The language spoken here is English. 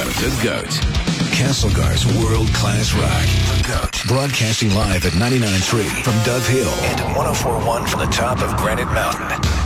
The GOAT. Castlegar's world-class rock. The GOAT. Broadcasting live at 99.3 from Dove Hill and 104.1 from the top of Granite Mountain.